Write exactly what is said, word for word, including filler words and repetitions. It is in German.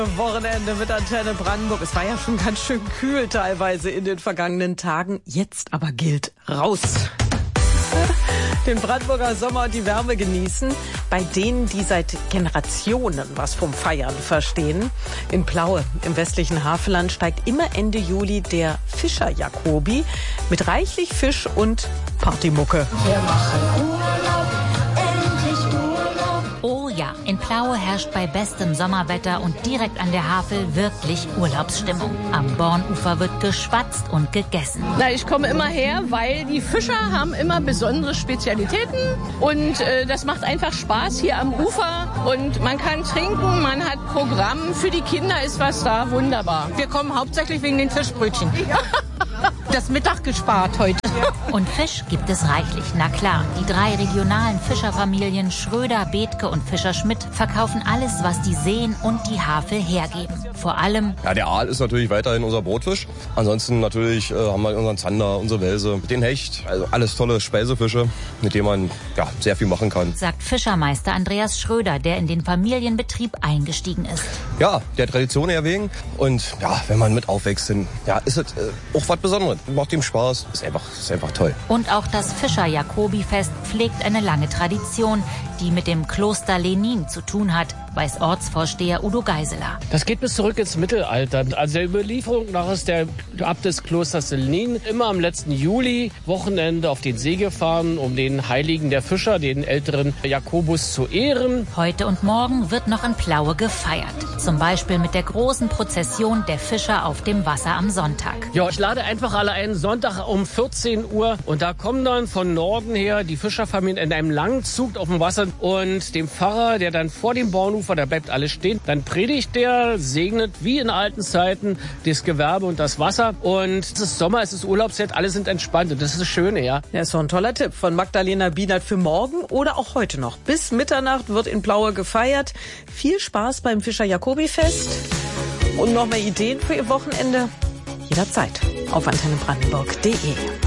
Wochenende mit Antenne Brandenburg. Es war ja schon ganz schön kühl teilweise in den vergangenen Tagen. Jetzt aber gilt raus. Den Brandenburger Sommer und die Wärme genießen. Bei denen, die seit Generationen was vom Feiern verstehen. In Plaue im westlichen Havelland steigt immer Ende Juli der Fischer Jacobi mit reichlich Fisch und Partymucke. Wir machen Urlaub, endlich Urlaub. Oh ja, in Plaue herrscht bei bestem Sommerwetter und direkt an der Havel wirklich Urlaubsstimmung. Am Bornufer wird geschwatzt und gegessen. Na, ich komme immer her, weil die Fischer haben immer besondere Spezialitäten und äh, das macht einfach Spaß hier am Ufer und man kann trinken, man hat Programm, für die Kinder ist was da, wunderbar. Wir kommen hauptsächlich wegen den Fischbrötchen. Das Mittag gespart heute. Und Fisch gibt es reichlich, na klar. Die drei regionalen Fischerfamilien Schröder, Bethke und Fischer-Schmidt verkaufen alles, was die Seen und die Havel hergeben. Vor allem... Ja, der Aal ist natürlich weiterhin unser Brotfisch. Ansonsten natürlich äh, haben wir unseren Zander, unsere Welse, den Hecht. Also alles tolle Speisefische, mit denen man ja, sehr viel machen kann. Sagt Fischermeister Andreas Schröder, der in den Familienbetrieb eingestiegen ist. Ja, der Tradition her wegen. Und ja, wenn man mit aufwächst, dann ja, ist es äh, auch was Besonderes. Macht ihm Spaß. Ist einfach, ist einfach toll. Und auch das Fischer-Jacobi-Fest pflegt eine lange Tradition, die mit dem Kloster Lenin zu tun hat, weiß Ortsvorsteher Udo Geiseler. Das geht bis zurück ins Mittelalter. Also der Überlieferung nach ist der Abt des Klosters Lenin immer am letzten Juli Wochenende auf den See gefahren, um den Heiligen der Fischer, den älteren Jakobus, zu ehren. Heute und morgen wird noch in Plaue gefeiert. Zum Beispiel mit der großen Prozession der Fischer auf dem Wasser am Sonntag. Ja, ich lade einfach alle ein, Sonntag um vierzehn Uhr. Und da kommen dann von Norden her die Fischerfamilien in einem langen Zug auf dem Wasser. Und dem Pfarrer, der dann vor dem Bornufer, da bleibt alles stehen, dann predigt der, segnet wie in alten Zeiten das Gewerbe und das Wasser. Und es ist Sommer, es ist Urlaubszeit, alle sind entspannt. Und das ist das Schöne, ja. Ja, ist doch ein toller Tipp von Magdalena Bienert für morgen oder auch heute noch. Bis Mitternacht wird in Plaue gefeiert. Viel Spaß beim Fischer-Jacobi-Fest. Und noch mehr Ideen für Ihr Wochenende? Jederzeit auf antenne brandenburg punkt de.